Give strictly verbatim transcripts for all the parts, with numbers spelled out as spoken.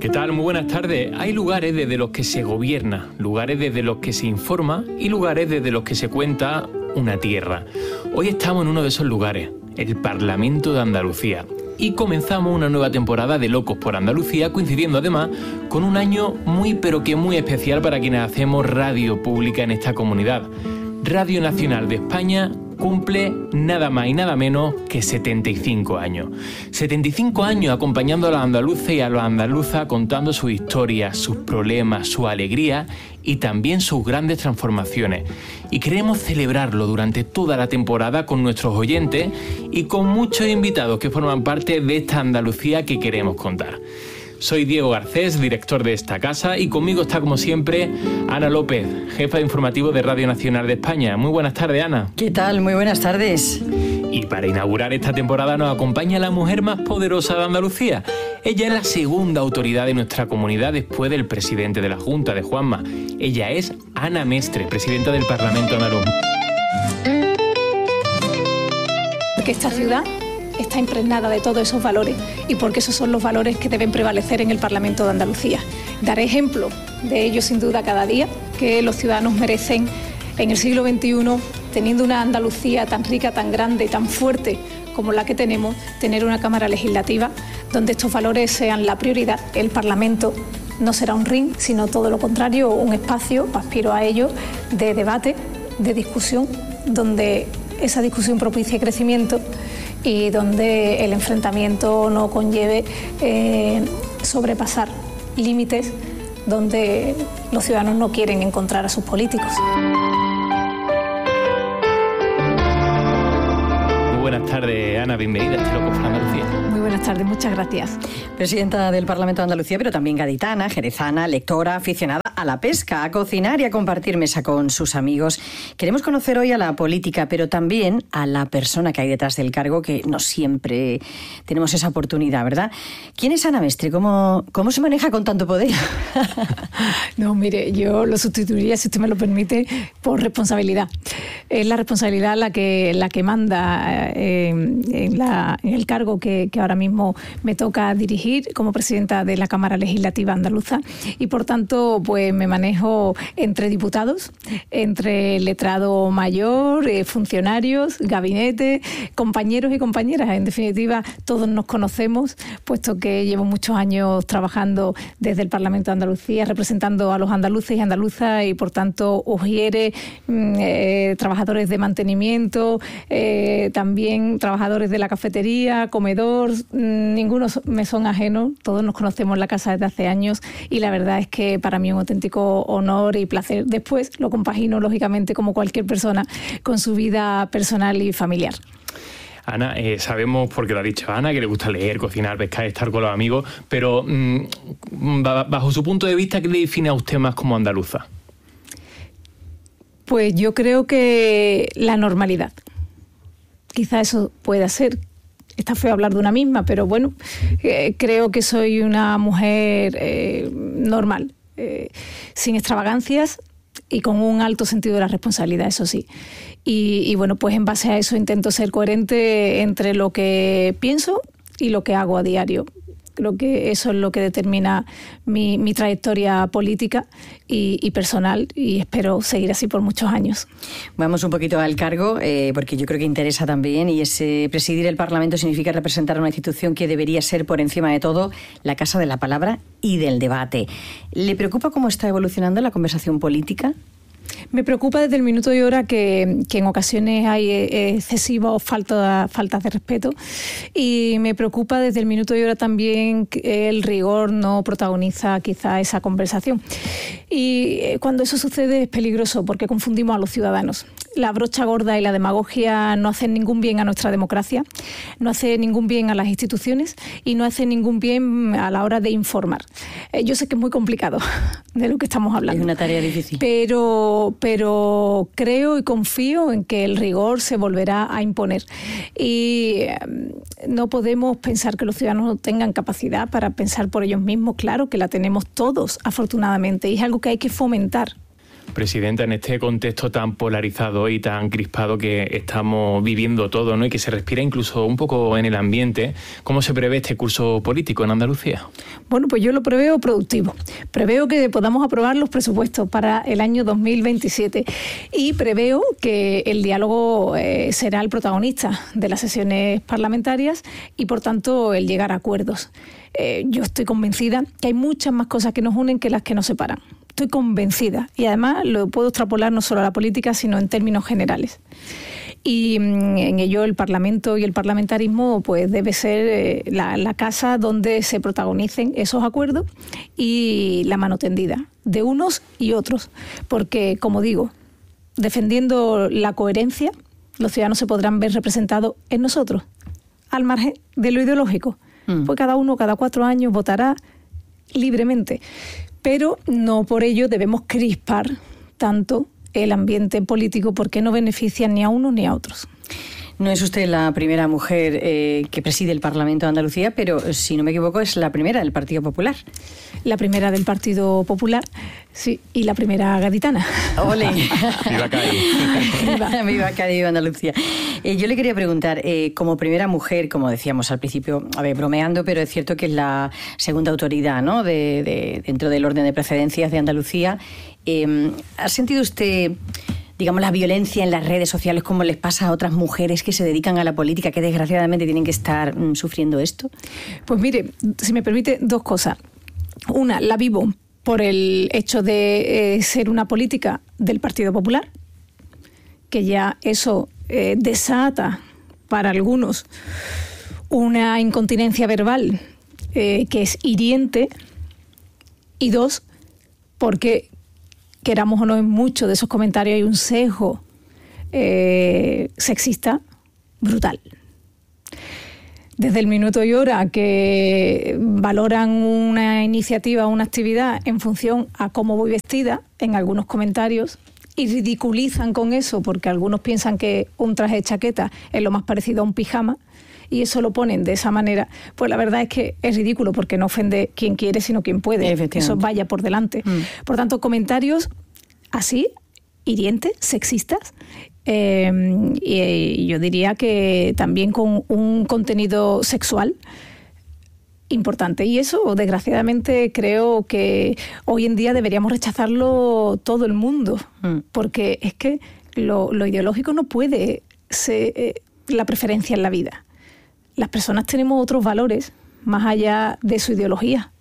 ¿Qué tal? Muy buenas tardes. Hay lugares desde los que se gobierna, lugares desde los que se informa y lugares desde los que se cuenta una tierra. Hoy estamos en uno de esos lugares, el Parlamento de Andalucía. Y comenzamos una nueva temporada de Locos por Andalucía, coincidiendo además con un año muy pero que muy especial para quienes hacemos radio pública en esta comunidad. Radio Nacional de España cumple nada más y nada menos que setenta y cinco años. setenta y cinco años acompañando a los andaluces y a los andaluzas contando sus historias, sus problemas, su alegría y también sus grandes transformaciones. Y queremos celebrarlo durante toda la temporada con nuestros oyentes y con muchos invitados que forman parte de esta Andalucía que queremos contar. Soy Diego Garcés, director de esta casa, y conmigo está, como siempre, Ana López, jefa de informativo de Radio Nacional de España. Muy buenas tardes, Ana. ¿Qué tal? Muy buenas tardes. Y para inaugurar esta temporada nos acompaña la mujer más poderosa de Andalucía. Ella es la segunda autoridad de nuestra comunidad después del presidente de la Junta, de Juanma. Ella es Ana Mestre, presidenta del Parlamento andaluz. Porque esta ciudad está impregnada de todos esos valores y porque esos son los valores que deben prevalecer en el Parlamento de Andalucía. Daré ejemplo de ello sin duda cada día, que los ciudadanos merecen en el siglo veintiuno, teniendo una Andalucía tan rica, tan grande, tan fuerte como la que tenemos, tener una Cámara Legislativa donde estos valores sean la prioridad. El Parlamento no será un ring, sino todo lo contrario, un espacio, aspiro a ello, de debate, de discusión, donde esa discusión propicie crecimiento y donde el enfrentamiento no conlleve eh, sobrepasar límites donde los ciudadanos no quieren encontrar a sus políticos. Muy buenas tardes, Ana, bienvenida a este Locos por Andalucía. Muy buenas tardes, muchas gracias. Presidenta del Parlamento de Andalucía, pero también gaditana, jerezana, lectora, aficionada a la pesca, a cocinar y a compartir mesa con sus amigos. Queremos conocer hoy a la política, pero también a la persona que hay detrás del cargo, que no siempre tenemos esa oportunidad, ¿verdad? ¿Quién es Ana Mestre? ¿Cómo, cómo se maneja con tanto poder? No, mire, yo lo sustituiría, si usted me lo permite, por responsabilidad. Es la responsabilidad la que, la que manda eh, en, la, en el cargo que, que ahora mismo me toca dirigir como presidenta de la Cámara Legislativa Andaluza y, por tanto, pues me manejo entre diputados, entre letrado mayor, eh, funcionarios, gabinete, compañeros y compañeras. En definitiva, todos nos conocemos, puesto que llevo muchos años trabajando desde el Parlamento de Andalucía, representando a los andaluces y andaluzas y, por tanto, ujieres, eh, trabajadores de mantenimiento, eh, también trabajadores de la cafetería, comedor, ninguno me son ajenos, todos nos conocemos en la casa desde hace años y la verdad es que para mí es un auténtico honor y placer. Después lo compagino, lógicamente, como cualquier persona, con su vida personal y familiar. Ana, eh, sabemos, porque lo ha dicho Ana, que le gusta leer, cocinar, pescar, estar con los amigos, pero mmm, bajo su punto de vista, ¿qué le define a usted más como andaluza? Pues yo creo que la normalidad. Quizá eso pueda ser. Está feo hablar de una misma, pero bueno, eh, creo que soy una mujer eh, normal, eh, sin extravagancias y con un alto sentido de la responsabilidad, eso sí. Y, y bueno, pues en base a eso intento ser coherente entre lo que pienso y lo que hago a diario. Creo que eso es lo que determina mi, mi trayectoria política y, y personal, y espero seguir así por muchos años. Vamos un poquito al cargo, eh, porque yo creo que interesa también, y es eh, presidir el Parlamento significa representar a una institución que debería ser, por encima de todo, la casa de la palabra y del debate. ¿Le preocupa cómo está evolucionando la conversación política? Me preocupa desde el minuto y hora que, que en ocasiones hay excesivas falta, faltas de respeto, y me preocupa desde el minuto y hora también que el rigor no protagoniza quizá esa conversación. Y cuando eso sucede es peligroso porque confundimos a los ciudadanos. La brocha gorda y la demagogia no hacen ningún bien a nuestra democracia, no hace ningún bien a las instituciones y no hace ningún bien a la hora de informar. Eh, yo sé que es muy complicado de lo que estamos hablando. Es una tarea difícil. Pero, pero creo y confío en que el rigor se volverá a imponer. Y eh, no podemos pensar que los ciudadanos no tengan capacidad para pensar por ellos mismos. Claro que la tenemos todos, afortunadamente, y es algo que hay que fomentar. Presidenta, en este contexto tan polarizado y tan crispado que estamos viviendo todo, ¿no?, y que se respira incluso un poco en el ambiente, ¿cómo se prevé este curso político en Andalucía? Bueno, pues yo lo preveo productivo. Preveo que podamos aprobar los presupuestos para el año dos mil veintisiete y preveo que el diálogo eh, será el protagonista de las sesiones parlamentarias y, por tanto, el llegar a acuerdos. Eh, yo estoy convencida que hay muchas más cosas que nos unen que las que nos separan. Estoy convencida y además lo puedo extrapolar no solo a la política, sino en términos generales. Y en ello el Parlamento y el parlamentarismo pues debe ser eh, la, la casa donde se protagonicen esos acuerdos y la mano tendida de unos y otros. Porque, como digo, defendiendo la coherencia, los ciudadanos se podrán ver representados en nosotros, al margen de lo ideológico. Mm. Pues cada uno, cada cuatro años, votará libremente. Pero no por ello debemos crispar tanto el ambiente político porque no beneficia ni a unos ni a otros. No es usted la primera mujer eh, que preside el Parlamento de Andalucía, pero si no me equivoco es la primera del Partido Popular. La primera del Partido Popular, sí, y la primera gaditana. ¡Ole! ¡Viva Cádiz! ¡Viva, viva Cádiz, viva Andalucía! Eh, yo le quería preguntar, eh, como primera mujer, como decíamos al principio, a ver, bromeando, pero es cierto que es la segunda autoridad, ¿no?, de, de, dentro del orden de precedencias de Andalucía. Eh, ¿Ha sentido usted, digamos, la violencia en las redes sociales como les pasa a otras mujeres que se dedican a la política, que desgraciadamente tienen que estar mm, sufriendo esto? Pues mire, si me permite, dos cosas. Una, la vivo por el hecho de eh, ser una política del Partido Popular, que ya eso eh, desata para algunos una incontinencia verbal eh, que es hiriente. Y dos, porque queramos o no, en muchos de esos comentarios hay un sesgo eh, sexista brutal. Desde el minuto y hora que valoran una iniciativa o una actividad en función a cómo voy vestida, en algunos comentarios, y ridiculizan con eso porque algunos piensan que un traje de chaqueta es lo más parecido a un pijama, y eso lo ponen de esa manera, pues la verdad es que es ridículo porque no ofende quien quiere, sino quien puede. Eso vaya por delante. Mm. Por tanto, comentarios así, hirientes, sexistas, eh, y yo diría que también con un contenido sexual importante. Y eso, desgraciadamente, creo que hoy en día deberíamos rechazarlo todo el mundo, mm. porque es que lo, lo ideológico no puede ser eh, la preferencia en la vida. Las personas tenemos otros valores más allá de su ideología,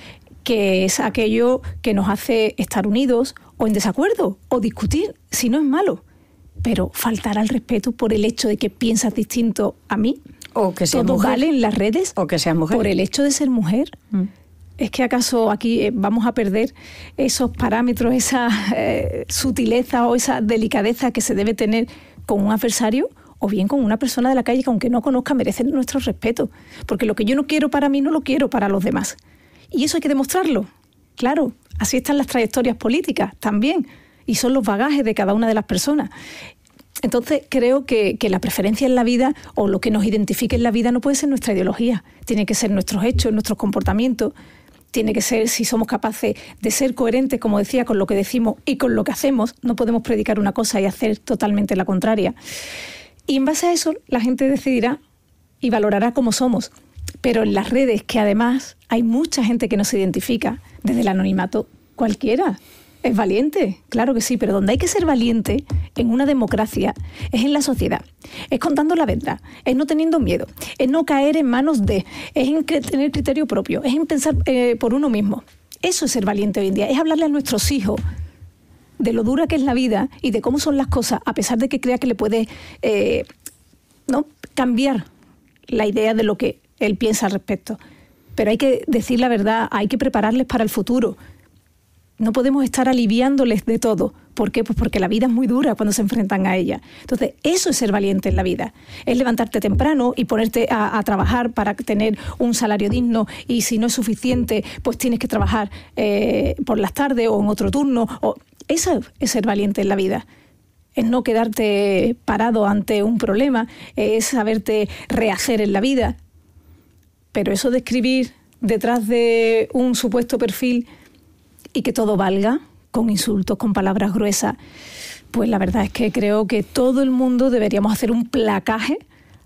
que es aquello que nos hace estar unidos o en desacuerdo o discutir, si no es malo. Pero faltar al respeto por el hecho de que piensas distinto a mí, o que seas todo mujer, vale en las redes, o que seas mujer, por el hecho de ser mujer. Mm. ¿Es que acaso aquí eh, vamos a perder esos parámetros, esa eh, sutileza o esa delicadeza que se debe tener con un adversario o bien con una persona de la calle que, aunque no conozca, merece nuestro respeto? Porque lo que yo no quiero para mí no lo quiero para los demás. Y eso hay que demostrarlo. Claro, así están las trayectorias políticas también, y son los bagajes de cada una de las personas. Entonces creo que, que la preferencia en la vida o lo que nos identifique en la vida no puede ser nuestra ideología, tiene que ser nuestros hechos, nuestros comportamientos, tiene que ser si somos capaces de ser coherentes, como decía, con lo que decimos y con lo que hacemos. No podemos predicar una cosa y hacer totalmente la contraria. Y en base a eso la gente decidirá y valorará cómo somos. Pero en las redes, que además hay mucha gente que no se identifica, desde el anonimato, cualquiera es valiente, claro que sí, pero donde hay que ser valiente en una democracia es en la sociedad, es contando la verdad, es no teniendo miedo, es no caer en manos de, es en tener criterio propio, es en pensar eh, por uno mismo. Eso es ser valiente hoy en día, es hablarle a nuestros hijos de lo dura que es la vida y de cómo son las cosas, a pesar de que crea que le puede eh, ¿no? cambiar la idea de lo que él piensa al respecto. Pero hay que decir la verdad, hay que prepararles para el futuro. No podemos estar aliviándoles de todo. ¿Por qué? Pues porque la vida es muy dura cuando se enfrentan a ella. Entonces, eso es ser valiente en la vida. Es levantarte temprano y ponerte a, a trabajar para tener un salario digno, y si no es suficiente, pues tienes que trabajar eh, por las tardes o en otro turno. O... Eso es ser valiente en la vida. Es no quedarte parado ante un problema, es saberte rehacer en la vida. Pero eso de escribir detrás de un supuesto perfil y que todo valga con insultos, con palabras gruesas. Pues la verdad es que creo que todo el mundo deberíamos hacer un placaje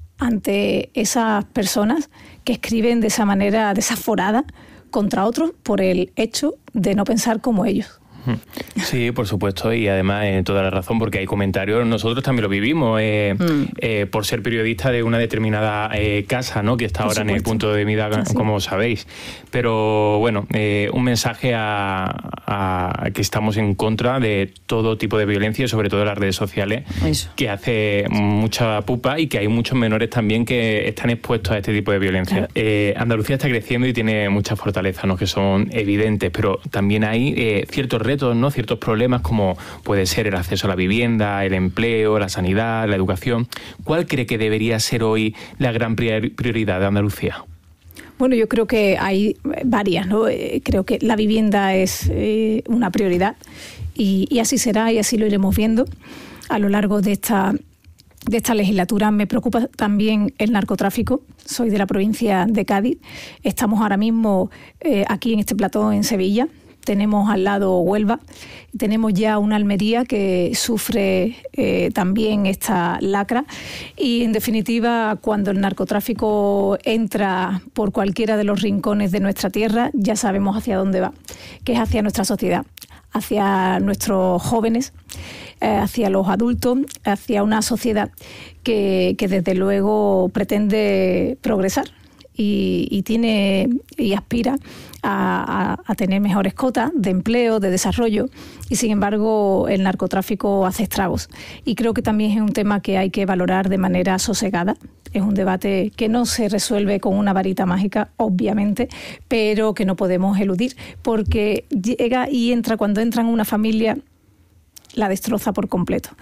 ante esas personas que escriben de esa manera desaforada contra otros por el hecho de no pensar como ellos. Sí, por supuesto, y además en eh, toda la razón, porque hay comentarios, nosotros también lo vivimos, eh, mm. eh, por ser periodista de una determinada eh, casa, ¿no?, que está por ahora supuesto. En el punto de vida, ¿sí? Como sabéis. Pero bueno, eh, un mensaje a, a que estamos en contra de todo tipo de violencia, sobre todo en las redes sociales, Eso. que hace mucha pupa y que hay muchos menores también que están expuestos a este tipo de violencia. Claro. Eh, Andalucía está creciendo y tiene muchas fortalezas, ¿no?, que son evidentes, pero también hay eh, ciertos retos, ¿no?, ciertos problemas como puede ser el acceso a la vivienda, el empleo, la sanidad, la educación. ¿Cuál cree que debería ser hoy la gran prioridad de Andalucía? Bueno, yo creo que hay varias, ¿no? Creo que la vivienda es eh, una prioridad y, y así será y así lo iremos viendo a lo largo de esta de esta legislatura. Me preocupa también el narcotráfico. Soy de la provincia de Cádiz. Estamos ahora mismo eh, aquí en este plató en Sevilla. Tenemos al lado Huelva, tenemos ya una Almería que sufre eh, también esta lacra y, en definitiva, cuando el narcotráfico entra por cualquiera de los rincones de nuestra tierra, ya sabemos hacia dónde va, que es hacia nuestra sociedad, hacia nuestros jóvenes, eh, hacia los adultos, hacia una sociedad que, que desde luego pretende progresar. Y, y tiene y aspira a, a, a tener mejores cotas de empleo, de desarrollo, y sin embargo el narcotráfico hace estragos. Y creo que también es un tema que hay que valorar de manera sosegada. Es un debate que no se resuelve con una varita mágica, obviamente, pero que no podemos eludir, porque llega y entra, cuando entra en una familia, la destroza por completo.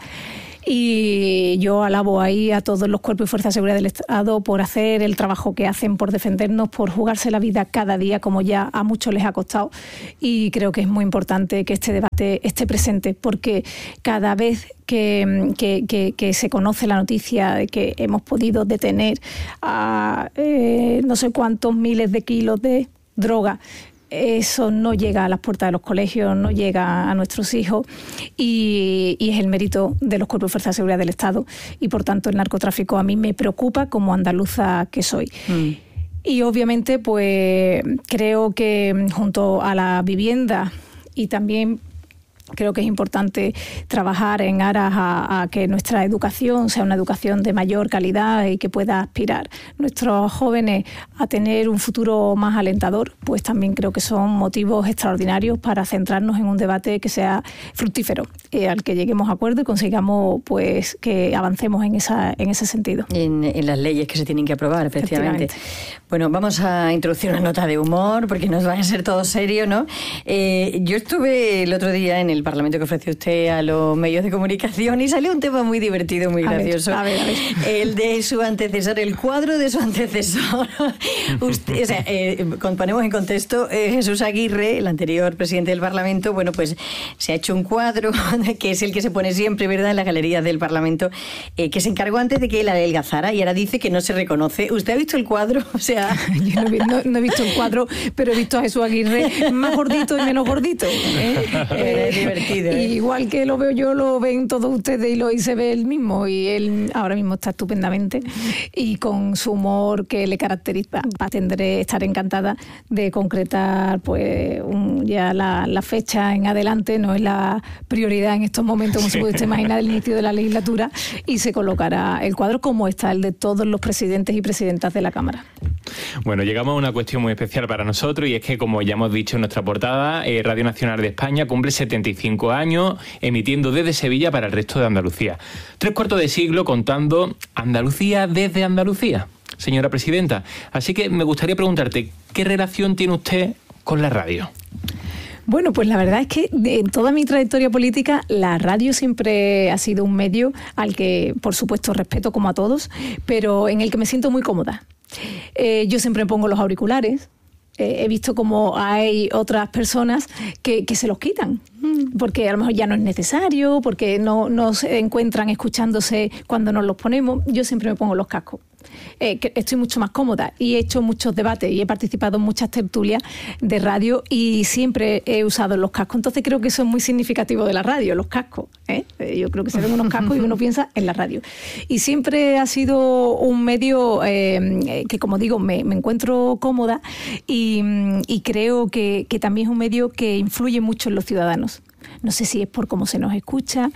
Y yo alabo ahí a todos los cuerpos y fuerzas de seguridad del Estado por hacer el trabajo que hacen, por defendernos, por jugarse la vida cada día, como ya a muchos les ha costado. Y creo que es muy importante que este debate esté presente, porque cada vez que, que, que, que se conoce la noticia de que hemos podido detener a eh, no sé cuántos miles de kilos de droga, eso no llega a las puertas de los colegios, no llega a nuestros hijos y, y es el mérito de los cuerpos y fuerzas de seguridad del Estado, y por tanto el narcotráfico a mí me preocupa como andaluza que soy. Mm. Y obviamente pues creo que junto a la vivienda y también creo que es importante trabajar en aras a, a que nuestra educación sea una educación de mayor calidad y que pueda aspirar nuestros jóvenes a tener un futuro más alentador, pues también creo que son motivos extraordinarios para centrarnos en un debate que sea fructífero, eh, al que lleguemos a acuerdo y consigamos pues que avancemos en esa en ese sentido. En, en las leyes que se tienen que aprobar, efectivamente. Bueno, vamos a introducir una nota de humor, porque nos va a ser todo serio, ¿no? Eh, yo estuve el otro día en el Parlamento que ofreció usted a los medios de comunicación y salió un tema muy divertido, muy a gracioso. Ver, a ver, a ver. El de su antecesor, el cuadro de su antecesor. Usted, o sea, eh, ponemos en contexto, eh, Jesús Aguirre, el anterior presidente del Parlamento, bueno, pues se ha hecho un cuadro que es el que se pone siempre, ¿verdad?, en las galerías del Parlamento, eh, que se encargó antes de que él adelgazara y ahora dice que no se reconoce. ¿Usted ha visto el cuadro? O sea... Yo no, no, no he visto el cuadro, pero he visto a Jesús Aguirre más gordito y menos gordito. ¿eh? Eh, es divertido. ¿eh? Igual que lo veo yo, lo ven todos ustedes y, lo, y se ve él mismo. Y él ahora mismo está estupendamente y con su humor que le caracteriza. Tendré estar encantada de concretar pues un, ya la, la fecha en adelante. No es la prioridad en estos momentos, como se puede imaginar, el inicio de la legislatura, y se colocará el cuadro como está el de todos los presidentes y presidentas de la Cámara. Bueno, llegamos a una cuestión muy especial para nosotros, y es que, como ya hemos dicho en nuestra portada, eh, Radio Nacional de España cumple setenta y cinco años emitiendo desde Sevilla para el resto de Andalucía. Tres cuartos de siglo contando Andalucía desde Andalucía, señora presidenta. Así que me gustaría preguntarte, ¿qué relación tiene usted con la radio? Bueno, pues la verdad es que en toda mi trayectoria política la radio siempre ha sido un medio al que, por supuesto, respeto como a todos, pero en el que me siento muy cómoda. Eh, yo siempre me pongo los auriculares. Eh, he visto como hay otras personas que, que se los quitan, porque a lo mejor ya no es necesario, porque no, no se encuentran escuchándose cuando nos los ponemos. Yo siempre me pongo los cascos. Eh, que estoy mucho más cómoda y he hecho muchos debates y he participado en muchas tertulias de radio y siempre he usado los cascos. Entonces creo que eso es muy significativo de la radio, los cascos. ¿eh? Yo creo que se ven unos cascos y uno piensa en la radio. Y siempre ha sido un medio eh, que, como digo, me, me encuentro cómoda y, y creo que, que también es un medio que influye mucho en los ciudadanos. No sé si es por cómo se nos escucha.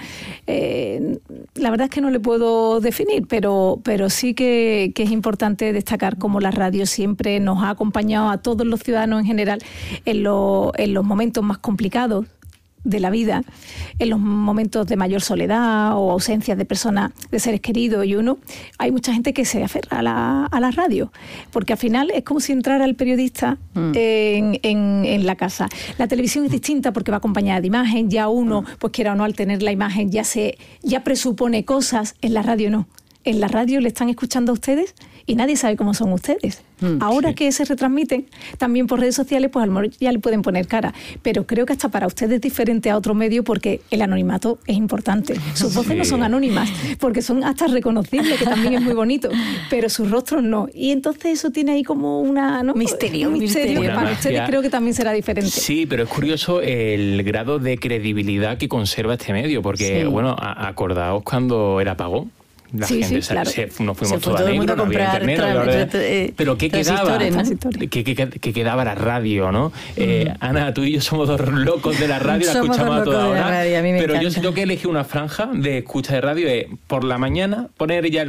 Eh, la verdad es que no le puedo definir, pero, pero sí que, que es importante destacar cómo la radio siempre nos ha acompañado a todos los ciudadanos en general en, lo, en los momentos más complicados de la vida, en los momentos de mayor soledad o ausencia de personas, de seres queridos, y uno, hay mucha gente que se aferra a la, a la radio, porque al final es como si entrara el periodista mm. en, en, en la casa. La televisión es distinta porque va acompañada de imagen, ya uno, pues quiera o no, al tener la imagen ya se ya presupone cosas, en la radio no. En la radio le están escuchando a ustedes y nadie sabe cómo son ustedes. Mm, Ahora sí. que se retransmiten también por redes sociales, pues al mejor ya le pueden poner cara. Pero creo que hasta para ustedes es diferente a otro medio porque el anonimato es importante. Sus voces sí. no son anónimas porque son hasta reconocibles, que también es muy bonito, pero sus rostros no. Y entonces eso tiene ahí como una... ¿no? Misterio. Un misterio que para ustedes creo que también será diferente. Sí, pero es curioso el grado de credibilidad que conserva este medio, porque, sí. bueno, a- acordaos cuando era apagón. La sí, gente sí, claro. se, nos fuimos todos todo a negro, no había internet, tra- había... tra- eh, pero ¿qué quedaba? ¿no? ¿Qué, qué, qué quedaba la radio, ¿no? Mm. Eh, Ana, tú y yo somos dos locos de la radio, la escuchamos a toda hora. Radio, a mí me pero encanta. Yo si tengo que elegir una franja de escucha de radio es por la mañana poner ya el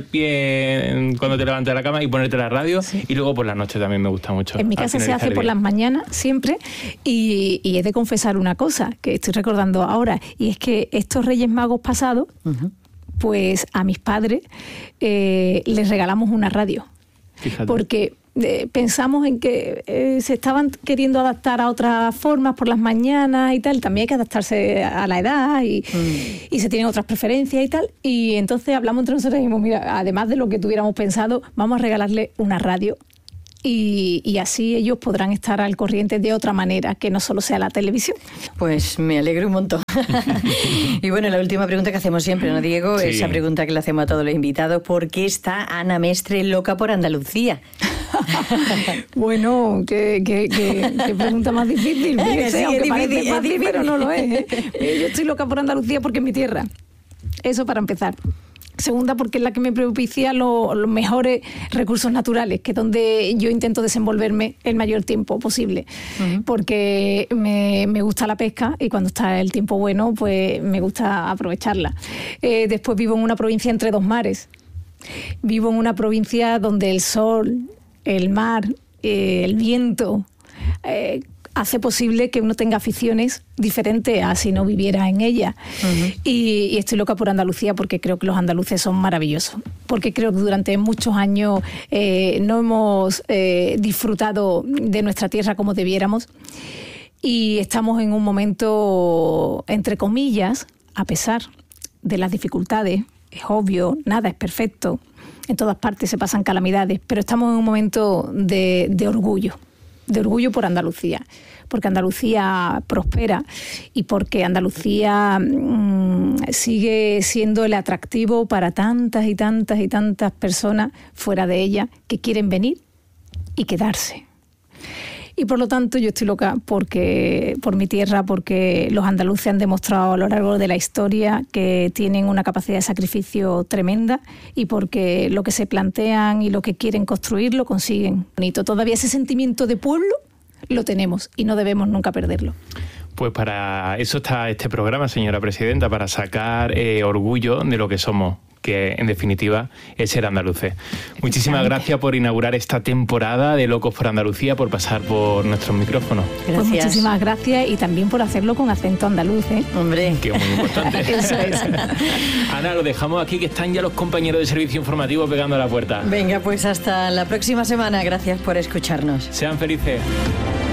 pie cuando te levantas de la cama y ponerte la radio, sí. y luego por la noche también me gusta mucho. En mi casa se hace por las mañanas siempre y, y he de confesar una cosa que estoy recordando ahora, y es que estos Reyes Magos pasados, uh-huh. pues a mis padres eh, les regalamos una radio. Fíjate. Porque eh, pensamos en que eh, se estaban queriendo adaptar a otras formas por las mañanas y tal. También hay que adaptarse a la edad y, mm. y se tienen otras preferencias y tal. Y entonces hablamos entre nosotros y dijimos, mira, además de lo que tuviéramos pensado, vamos a regalarle una radio. Y, y así ellos podrán estar al corriente de otra manera, que no solo sea la televisión. Pues me alegro un montón. Y bueno, la última pregunta que hacemos siempre, ¿no, Diego? Sí. Esa pregunta que le hacemos a todos los invitados: ¿por qué está Ana Mestre loca por Andalucía? Bueno, qué, qué, qué, qué pregunta más difícil. Fíjese, sí, aunque parece difícil, fácil, pero no lo es. ¿eh? Yo estoy loca por Andalucía porque es mi tierra. Eso para empezar. Segunda, porque es la que me propicia lo, los mejores recursos naturales, que es donde yo intento desenvolverme el mayor tiempo posible. Uh-huh. Porque me, me gusta la pesca y cuando está el tiempo bueno, pues me gusta aprovecharla. Eh, después vivo en una provincia entre dos mares. Vivo en una provincia donde el sol, el mar, eh, el viento... Eh, hace posible que uno tenga aficiones diferentes a si no viviera en ella. Uh-huh. Y, y estoy loca por Andalucía porque creo que los andaluces son maravillosos. Porque creo que durante muchos años eh, no hemos eh, disfrutado de nuestra tierra como debiéramos. Y estamos en un momento, entre comillas, a pesar de las dificultades, es obvio, nada es perfecto, en todas partes se pasan calamidades, pero estamos en un momento de, de orgullo. de orgullo por Andalucía, porque Andalucía prospera y porque Andalucía mmm, sigue siendo el atractivo para tantas y tantas y tantas personas fuera de ella que quieren venir y quedarse. Y por lo tanto yo estoy loca porque, por mi tierra, porque los andaluces han demostrado a lo largo de la historia que tienen una capacidad de sacrificio tremenda y porque lo que se plantean y lo que quieren construir lo consiguen. Bonito. Todavía ese sentimiento de pueblo lo tenemos y no debemos nunca perderlo. Pues para eso está este programa, señora presidenta, para sacar eh, orgullo de lo que somos, que en definitiva es ser andaluces. Muchísimas gracias por inaugurar esta temporada de Locos por Andalucía, por pasar por nuestros micrófonos. Gracias. Pues muchísimas gracias y también por hacerlo con acento andaluz, ¿eh? Hombre, que es muy importante. Eso es. Ana, lo dejamos aquí, que están ya los compañeros de servicio informativo pegando a la puerta. Venga, pues hasta la próxima semana. Gracias por escucharnos. Sean felices.